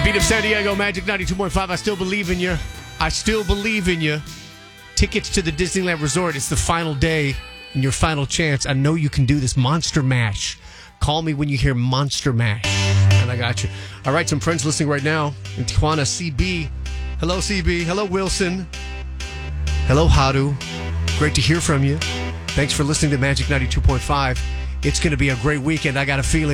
Beat of San Diego, Magic 92.5. I still believe in you. I still believe in you. Tickets to the Disneyland Resort. It's the final day and your final chance. I know you can do this. Monster Mash. Call me when you hear Monster Mash. And I got you. All right, some friends listening right now in Tijuana. CB. Hello, CB. Hello, Wilson. Hello, Haru. Great to hear from you. Thanks for listening to Magic 92.5. It's going to be a great weekend. I got a feeling.